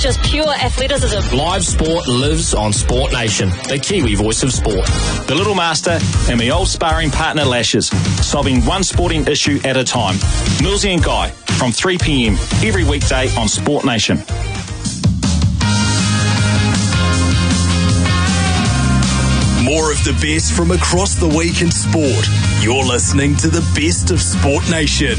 just pure athleticism. Live sport lives on Sport Nation, the Kiwi voice of sport. The Little Master and my old sparring partner Lashes, solving one sporting issue at a time. Millsy and Guy, from 3 p.m. every weekday on Sport Nation. More of the best from across the week in sport. You're listening to the best of Sport Nation.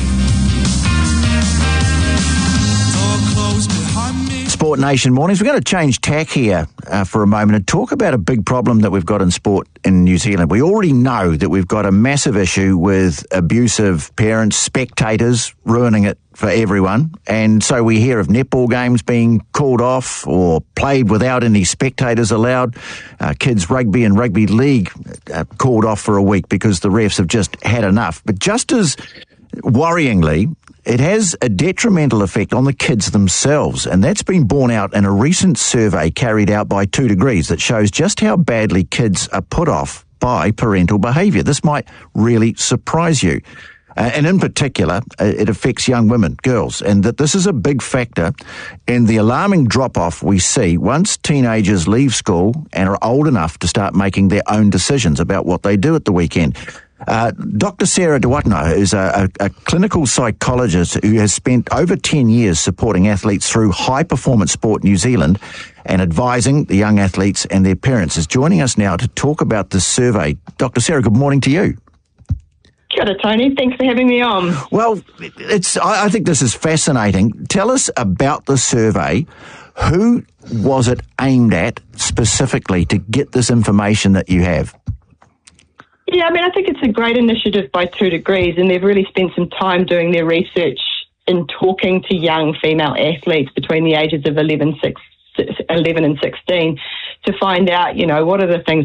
Sport Nation mornings. We're going to change tack here for a moment and talk about a big problem that we've got in sport in New Zealand. We already know that we've got a massive issue with abusive parents, spectators ruining it for everyone. And so we hear of netball games being called off or played without any spectators allowed. Kids rugby and rugby league called off for a week because the refs have just had enough. But just as worryingly, it has a detrimental effect on the kids themselves, and that's been borne out in a recent survey carried out by 2 Degrees that shows just how badly kids are put off by parental behaviour. This might really surprise you. And in particular, it affects young women, girls, and that this is a big factor in the alarming drop-off we see once teenagers leave school and are old enough to start making their own decisions about what they do at the weekend. Dr. Sarah Duatna is a clinical psychologist who has spent over 10 years supporting athletes through high-performance sport New Zealand and advising the young athletes and their parents, is joining us now to talk about this survey. Dr. Sarah, good morning to you. Kia ora, Tony. Thanks for having me on. Well, I think this is fascinating. Tell us about the survey. Who was it aimed at specifically to get this information that you have? Yeah, I think it's a great initiative by 2 Degrees, and they've really spent some time doing their research in talking to young female athletes between the ages of 11 and 16 to find out, what are the things